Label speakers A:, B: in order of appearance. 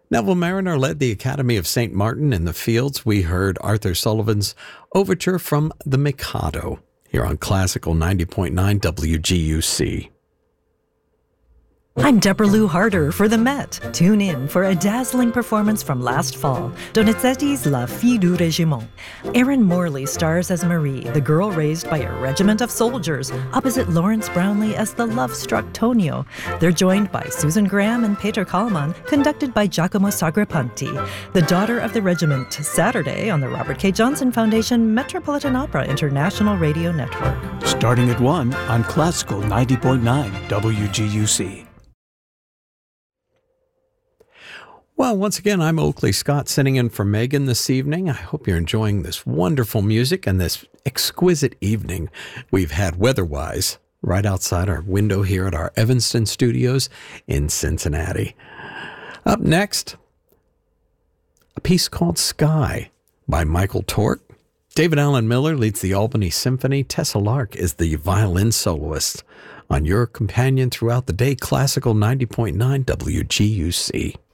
A: Neville Mariner led the Academy of St. Martin in the Fields. We heard Arthur Sullivan's overture from The Mikado here on Classical 90.9 WGUC.
B: I'm Deborah Lou Harder for the Met. Tune in for a dazzling performance from last fall, Donizetti's La Fille du Régiment. Erin Morley stars as Marie, the girl raised by a regiment of soldiers, opposite Lawrence Brownlee as the love-struck Tonio. They're joined by Susan Graham and Peter Kallman, conducted by Giacomo Sagrapanti. The Daughter of the Regiment, Saturday on the Robert K. Johnson Foundation Metropolitan Opera International Radio Network.
C: Starting at 1 on Classical 90.9 WGUC.
A: Well, once again, I'm Oakley Scott sitting in for Megan this evening. I hope you're enjoying this wonderful music and this exquisite evening we've had weather-wise right outside our window here at our Evanston studios in Cincinnati. Up next, a piece called Sky by Michael Tork. David Allen Miller leads the Albany Symphony. Tessa Lark is the violin soloist on your companion throughout the day, Classical 90.9 WGUC.